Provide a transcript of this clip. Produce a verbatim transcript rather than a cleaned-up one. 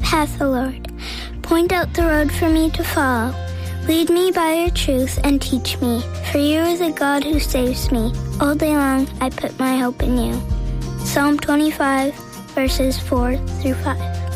path, O Lord. Point out the road for me to follow. Lead me by your truth and teach me, for you are the God who saves me. All day long I put my hope in you. Psalm twenty-five, verses four through five.